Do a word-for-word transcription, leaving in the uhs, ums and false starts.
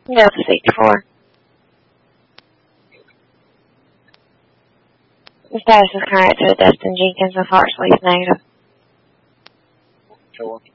Delta sixty-four. The status is current to Dustin Jenkins of Hartsleys negative. Sure.